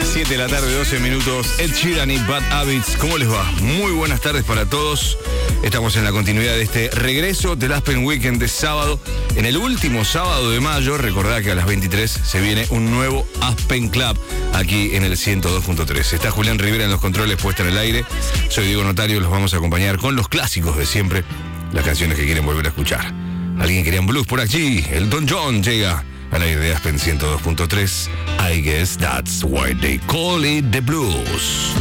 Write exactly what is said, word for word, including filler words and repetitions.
siete de la tarde, doce minutos. Ed Sheeran y Bad Habits. ¿Cómo les va? Muy buenas tardes para todos. Estamos en la continuidad de este regreso del Aspen Weekend de sábado. En el último sábado de mayo, recordad que a las veintitrés se viene un nuevo Aspen Club aquí en el ciento dos punto tres. Está Julián Rivera en los controles, puesta en el aire. Soy Diego Notario, los vamos a acompañar con los clásicos de siempre, las canciones que quieren volver a escuchar. Alguien quería un blues por aquí. El Don John llega al aire de Aspen ciento dos punto tres. I guess that's why they call it the blues.